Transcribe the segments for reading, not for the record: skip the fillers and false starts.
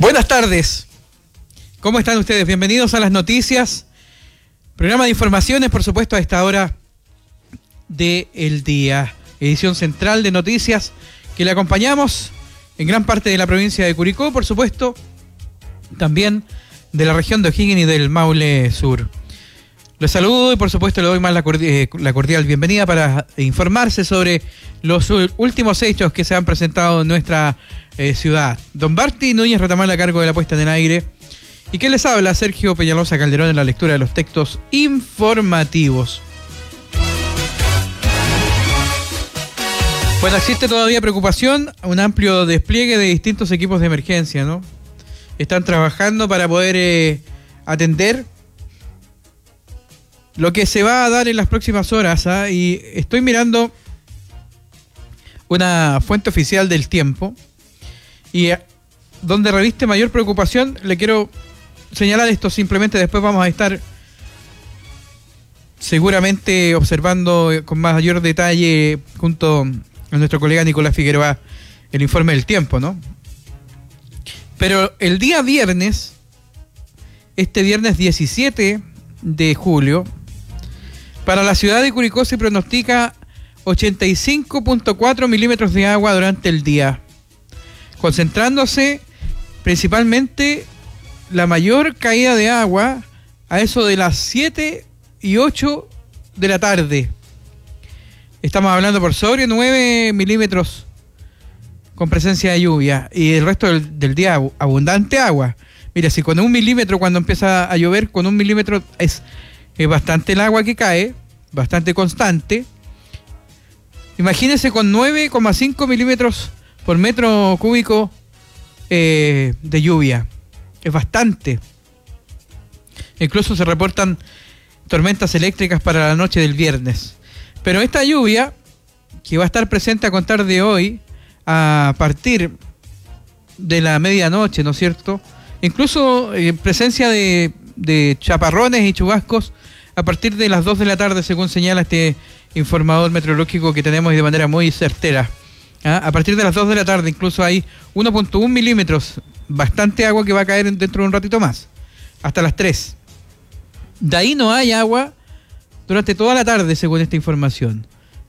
Buenas tardes. ¿Cómo están ustedes? Bienvenidos a las noticias. Programa de informaciones, por supuesto, a esta hora del día. Edición central de noticias que le acompañamos en gran parte de la provincia de Curicó, por supuesto, también de la región de O'Higgins y del Maule Sur. Los saludo y por supuesto le doy más la cordial bienvenida para informarse sobre los últimos hechos que se han presentado en nuestra ciudad. Don Barty Núñez Retamal a cargo de la puesta en el aire. ¿Y qué les habla? Sergio Peñalosa Calderón en la lectura de los textos informativos. Bueno, existe todavía preocupación, un amplio despliegue de distintos equipos de emergencia, ¿no? Están trabajando para poder atender lo que se va a dar en las próximas horas, ¿ah? Y estoy mirando una fuente oficial del tiempo y donde reviste mayor preocupación, le quiero señalar esto simplemente, después vamos a estar seguramente observando con mayor detalle junto a nuestro colega Nicolás Figueroa el informe del tiempo, ¿no? Pero el día viernes, este viernes 17 de julio, para la ciudad de Curicó se pronostica 85.4 milímetros de agua durante el día, concentrándose principalmente la mayor caída de agua a eso de las 7 y 8 de la tarde. Estamos hablando por sobre 9 milímetros con presencia de lluvia y el resto del día abundante agua. Mira, si con 1 milímetro cuando empieza a llover, con 1 milímetro es bastante el agua que cae, bastante constante. Imagínense con 9,5 milímetros por metro cúbico de lluvia. Es bastante. Incluso se reportan tormentas eléctricas para la noche del viernes. Pero esta lluvia, que va a estar presente a contar de hoy, a partir de la medianoche, ¿no es cierto? Incluso presencia de chaparrones y chubascos a partir de las 2 de la tarde, según señala este informador meteorológico que tenemos y de manera muy certera. ¿Ah? A partir de las 2 de la tarde incluso hay 1.1 milímetros, bastante agua que va a caer dentro de un ratito más, hasta las 3. De ahí no hay agua durante toda la tarde, según esta información.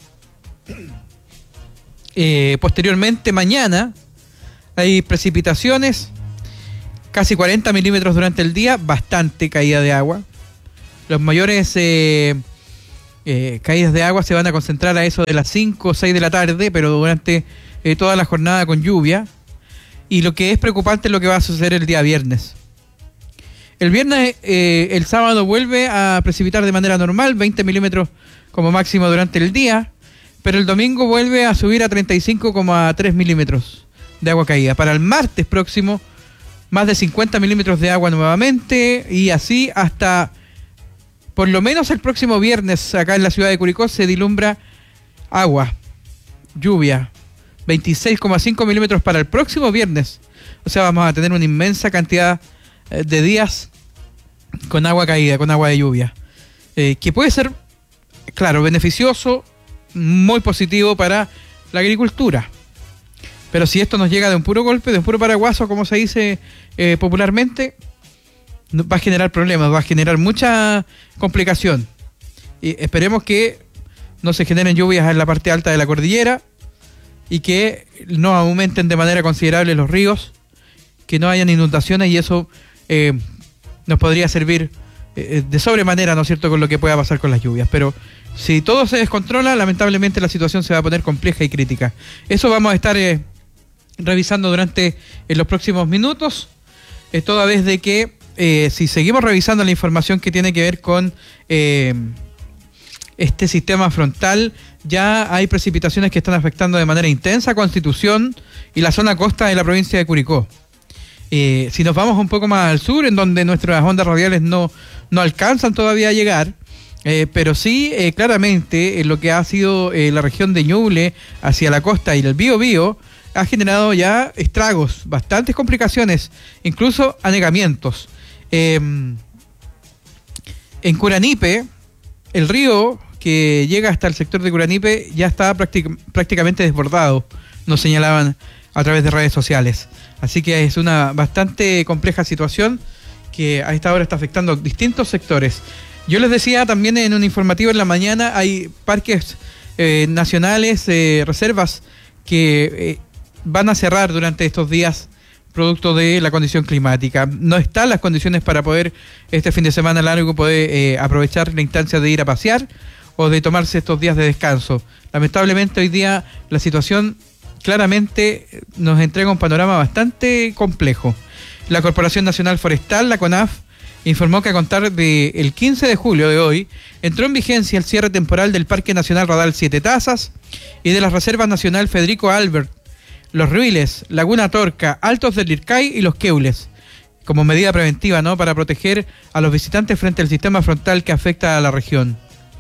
Posteriormente, mañana, hay precipitaciones, casi 40 milímetros durante el día, bastante caída de agua. Los mayores caídas de agua se van a concentrar a eso de las 5 o 6 de la tarde, pero durante toda la jornada con lluvia. Y lo que es preocupante es lo que va a suceder el día viernes. El viernes, el sábado vuelve a precipitar de manera normal, 20 milímetros como máximo durante el día, pero el domingo vuelve a subir a 35,3 milímetros de agua caída. Para el martes próximo, más de 50 milímetros de agua nuevamente, y así hasta por lo menos el próximo viernes acá en la ciudad de Curicó se dilumbra agua, lluvia, 26,5 milímetros para el próximo viernes. O sea, vamos a tener una inmensa cantidad de días con agua caída, con agua de lluvia, que puede ser, claro, beneficioso, muy positivo para la agricultura. Pero si esto nos llega de un puro golpe, de un puro paraguaso, como se dice popularmente, va a generar problemas, va a generar mucha complicación. Y esperemos que no se generen lluvias en la parte alta de la cordillera y que no aumenten de manera considerable los ríos, que no hayan inundaciones, y eso nos podría servir de sobremanera, ¿no es cierto?, con lo que pueda pasar con las lluvias. Pero si todo se descontrola, lamentablemente la situación se va a poner compleja y crítica. Eso vamos a estar revisando durante los próximos minutos, toda vez de que si seguimos revisando la información que tiene que ver con este sistema frontal, ya hay precipitaciones que están afectando de manera intensa Constitución y la zona costa de la provincia de Curicó. Si nos vamos un poco más al sur, en donde nuestras ondas radiales no alcanzan todavía a llegar, pero sí claramente lo que ha sido la región de Ñuble hacia la costa y el Biobío ha generado ya estragos, bastantes complicaciones, incluso anegamientos. En Curanipe, el río que llega hasta el sector de Curanipe ya está prácticamente desbordado, nos señalaban a través de redes sociales. Así que es una bastante compleja situación que a esta hora está afectando distintos sectores. Yo les decía también en un informativo en la mañana, hay parques nacionales, reservas que van a cerrar durante estos días producto de la condición climática. No están las condiciones para poder este fin de semana largo poder aprovechar la instancia de ir a pasear o de tomarse estos días de descanso. Lamentablemente hoy día la situación claramente nos entrega un panorama bastante complejo. La Corporación Nacional Forestal, la CONAF, informó que a contar del 15 de julio de hoy entró en vigencia el cierre temporal del Parque Nacional Radal Siete Tazas y de las Reservas Nacional Federico Albert, Los Ruiles, Laguna Torca, Altos del Lircay y Los Queules, como medida preventiva, ¿no?, para proteger a los visitantes frente al sistema frontal que afecta a la región.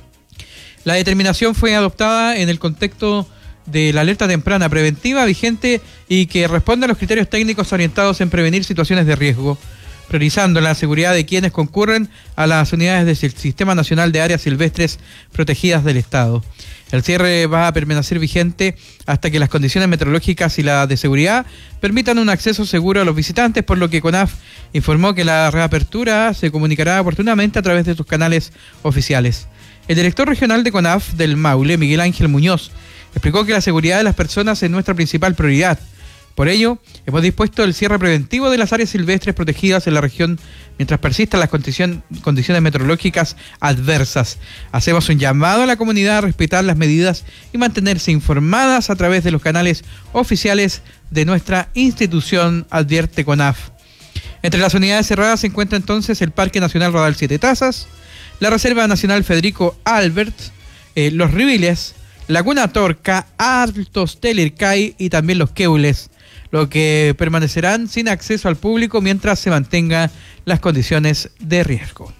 La determinación fue adoptada en el contexto de la alerta temprana preventiva vigente y que responde a los criterios técnicos orientados en prevenir situaciones de riesgo, priorizando la seguridad de quienes concurren a las unidades del Sistema Nacional de Áreas Silvestres Protegidas del Estado. El cierre va a permanecer vigente hasta que las condiciones meteorológicas y la de seguridad permitan un acceso seguro a los visitantes, por lo que CONAF informó que la reapertura se comunicará oportunamente a través de sus canales oficiales. El director regional de CONAF del Maule, Miguel Ángel Muñoz, explicó que la seguridad de las personas es nuestra principal prioridad. Por ello, hemos dispuesto el cierre preventivo de las áreas silvestres protegidas en la región mientras persistan las condiciones meteorológicas adversas. Hacemos un llamado a la comunidad a respetar las medidas y mantenerse informadas a través de los canales oficiales de nuestra institución, advierte CONAF. Entre las unidades cerradas se encuentra entonces el Parque Nacional Radal Siete Tazas, la Reserva Nacional Federico Albert, Los Ruiles, Laguna Torca, Altos del Lircay y también Los Queules, lo que permanecerán sin acceso al público mientras se mantengan las condiciones de riesgo.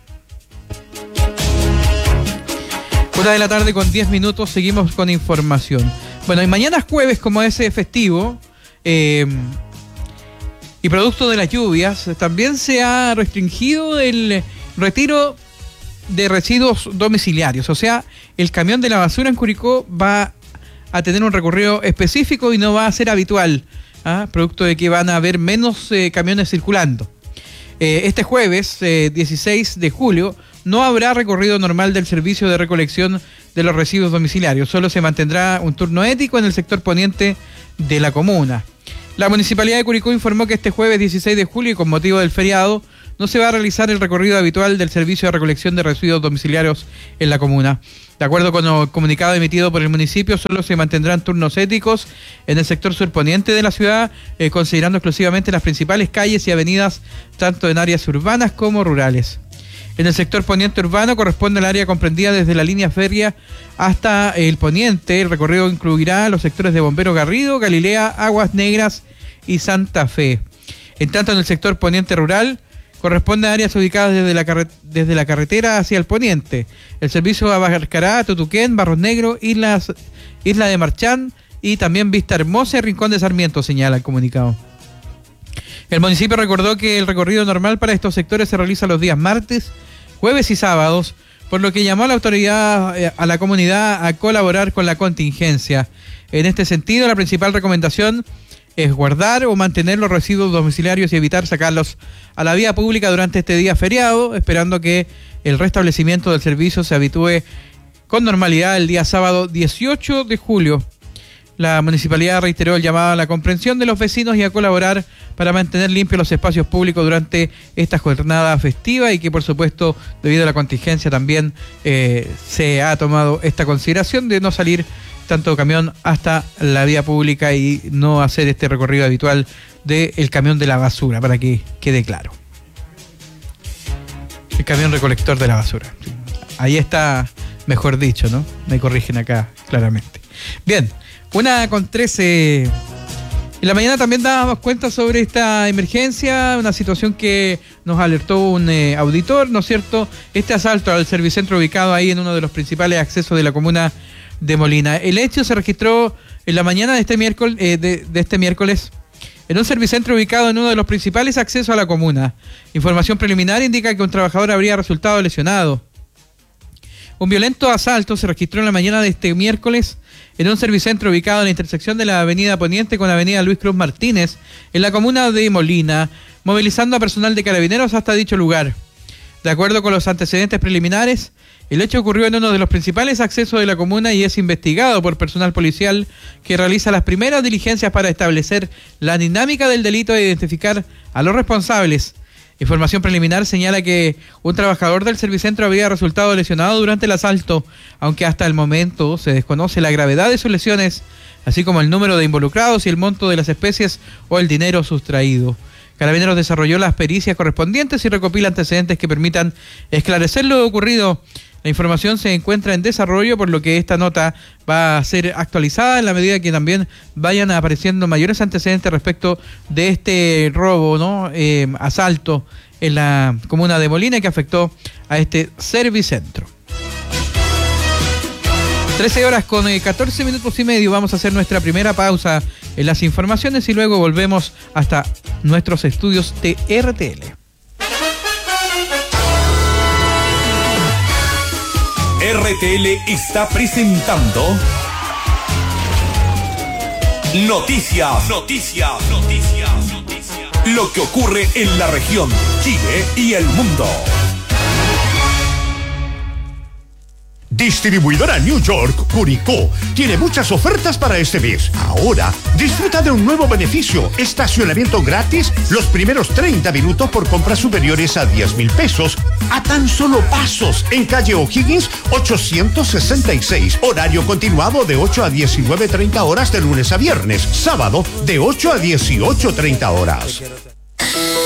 1:10 p.m, seguimos con información. Bueno, y mañana es jueves, como es festivo, y producto de las lluvias, también se ha restringido el retiro de residuos domiciliarios. O sea, el camión de la basura en Curicó va a tener un recorrido específico y no va a ser habitual, producto de que van a haber menos camiones circulando. Este jueves, 16 de julio, no habrá recorrido normal del servicio de recolección de los residuos domiciliarios. Solo se mantendrá un turno ético en el sector poniente de la comuna. La Municipalidad de Curicó informó que este jueves 16 de julio, y con motivo del feriado, no se va a realizar el recorrido habitual del servicio de recolección de residuos domiciliarios en la comuna. De acuerdo con el comunicado emitido por el municipio, solo se mantendrán turnos éticos en el sector surponiente de la ciudad, considerando exclusivamente las principales calles y avenidas, tanto en áreas urbanas como rurales. En el sector poniente urbano corresponde al área comprendida desde la línea férrea hasta el poniente. El recorrido incluirá los sectores de Bombero Garrido, Galilea, Aguas Negras y Santa Fe. En tanto, en el sector poniente rural corresponde a áreas ubicadas desde la carretera hacia el poniente. El servicio abarcará Tutuquén, Barros Negros, Isla de Marchán y también Vista Hermosa y Rincón de Sarmiento, señala el comunicado. El municipio recordó que el recorrido normal para estos sectores se realiza los días martes, jueves y sábados, por lo que llamó a la autoridad, a la comunidad, a colaborar con la contingencia. En este sentido, la principal recomendación es guardar o mantener los residuos domiciliarios y evitar sacarlos a la vía pública durante este día feriado, esperando que el restablecimiento del servicio se habitúe con normalidad el día sábado 18 de julio. La municipalidad reiteró el llamado a la comprensión de los vecinos y a colaborar para mantener limpios los espacios públicos durante esta jornada festiva, y que por supuesto, debido a la contingencia, también se ha tomado esta consideración de no salir tanto camión hasta la vía pública y no hacer este recorrido habitual del camión de la basura, para que quede claro. El camión recolector de la basura. Ahí está, mejor dicho, ¿no? Me corrigen acá claramente. Bien, 1:13. En la mañana también dábamos cuenta sobre esta emergencia, una situación que nos alertó un auditor, ¿no es cierto? Este asalto al servicentro ubicado ahí en uno de los principales accesos de la comuna de Molina. El hecho se registró en la mañana de este miércoles, en un servicentro ubicado en uno de los principales accesos a la comuna. Información preliminar indica que un trabajador habría resultado lesionado. Un violento asalto se registró en la mañana de este miércoles en un servicentro ubicado en la intersección de la avenida Poniente con la avenida Luis Cruz Martínez, en la comuna de Molina, movilizando a personal de Carabineros hasta dicho lugar. De acuerdo con los antecedentes preliminares, el hecho ocurrió en uno de los principales accesos de la comuna y es investigado por personal policial que realiza las primeras diligencias para establecer la dinámica del delito e identificar a los responsables. Información preliminar señala que un trabajador del servicentro había resultado lesionado durante el asalto, aunque hasta el momento se desconoce la gravedad de sus lesiones, así como el número de involucrados y el monto de las especies o el dinero sustraído. Carabineros desarrolló las pericias correspondientes y recopila antecedentes que permitan esclarecer lo ocurrido. La información se encuentra en desarrollo, por lo que esta nota va a ser actualizada en la medida que también vayan apareciendo mayores antecedentes respecto de este robo, ¿no? Asalto en la comuna de Molina que afectó a este servicentro. 13 horas con 14 minutos y medio. Vamos a hacer nuestra primera pausa en las informaciones y luego volvemos hasta nuestros estudios de RTL. RTL está presentando Noticias. Lo que ocurre en la región, Chile y el mundo. Distribuidora New York, Curicó, tiene muchas ofertas para este mes. Ahora, disfruta de un nuevo beneficio: estacionamiento gratis los primeros 30 minutos por compras superiores a 10,000 pesos, a tan solo pasos, en calle O'Higgins 866. Horario continuado de 8 a 19:30 horas de lunes a viernes. Sábado de 8 a 18:30 horas.